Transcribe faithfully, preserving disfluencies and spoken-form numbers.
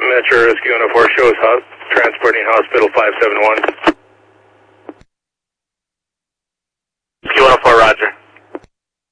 Metro Rescue Unit four shows ho transporting Hospital five seven one.